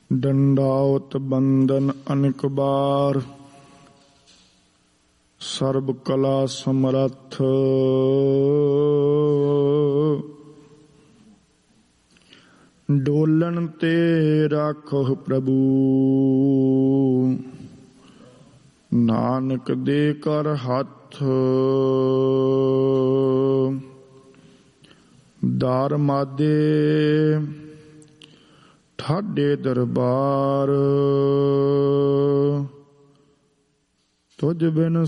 ਡੰਡਾਉਤ ਬੰਦਨ ਅਨਿਕ ਬਾਰ, ਸਰਬ ਕਲਾ ਸਮਰੱਥ। ਡੋਲਣ ਤੇ ਰਾਖੋ ਪ੍ਰਭੂ, ਨਾਨਕ ਦੇ ਕਰ ਹੱਥ। ਦਰ ਮਾਦੇ ਠਾਡੇ ਦਰਬਾਰ, ਤੁਝ ਬਿਨ